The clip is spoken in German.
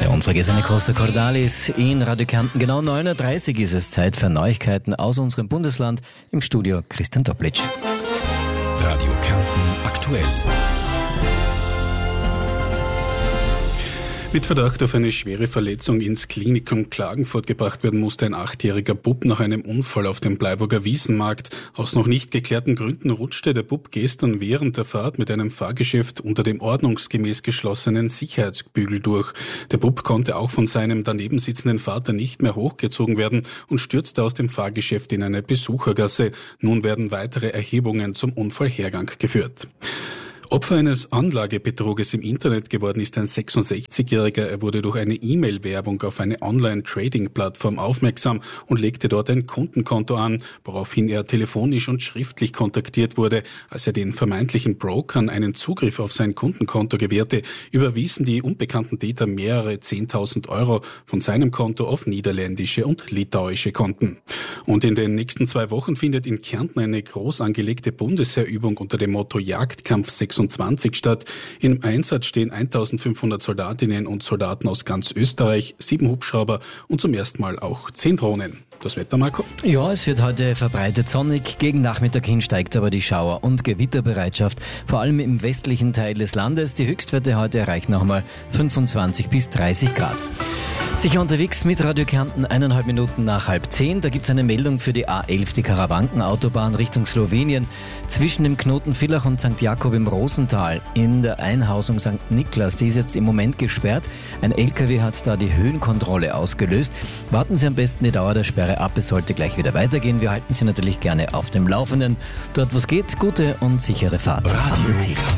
Der unvergessene Costa Cordalis in Radio Kärnten. Genau 9.30 Uhr ist es Zeit für Neuigkeiten aus unserem Bundesland. Im Studio Christian Toplitsch. Radio Kärnten aktuell. Mit Verdacht auf eine schwere Verletzung ins Klinikum Klagenfurt gebracht werden musste ein 8-jähriger Bub nach einem Unfall auf dem Bleiburger Wiesenmarkt. Aus noch nicht geklärten Gründen rutschte der Bub gestern während der Fahrt mit einem Fahrgeschäft unter dem ordnungsgemäß geschlossenen Sicherheitsbügel durch. Der Bub konnte auch von seinem daneben sitzenden Vater nicht mehr hochgezogen werden und stürzte aus dem Fahrgeschäft in eine Besuchergasse. Nun werden weitere Erhebungen zum Unfallhergang geführt. Opfer eines Anlagebetruges im Internet geworden ist ein 66-Jähriger. Er wurde durch eine E-Mail-Werbung auf eine Online-Trading-Plattform aufmerksam und legte dort ein Kundenkonto an, woraufhin er telefonisch und schriftlich kontaktiert wurde. Als er den vermeintlichen Brokern einen Zugriff auf sein Kundenkonto gewährte, überwiesen die unbekannten Täter mehrere 10.000 Euro von seinem Konto auf niederländische und litauische Konten. Und in den nächsten 2 Wochen findet in Kärnten eine groß angelegte Bundesheerübung unter dem Motto Jagdkampf 26 statt. Im Einsatz stehen 1.500 Soldatinnen und Soldaten aus ganz Österreich, 7 Hubschrauber und zum ersten Mal auch 10 Drohnen. Das Wetter, Marco? Ja, es wird heute verbreitet sonnig. Gegen Nachmittag hin steigt aber die Schauer- und Gewitterbereitschaft, vor allem im westlichen Teil des Landes. Die Höchstwerte heute erreichen nochmal 25 bis 30 Grad. Sicher unterwegs mit Radio Kärnten, 1,5 Minuten nach 9:30. Da gibt es eine Meldung für die A11, die Karawankenautobahn Richtung Slowenien. Zwischen dem Knoten Villach und St. Jakob im Rosental in der Einhausung St. Niklas. Die ist jetzt im Moment gesperrt. Ein LKW hat da die Höhenkontrolle ausgelöst. Warten Sie am besten die Dauer der Sperre ab. Es sollte gleich wieder weitergehen. Wir halten Sie natürlich gerne auf dem Laufenden. Dort, wo es geht, gute und sichere Fahrt. Radio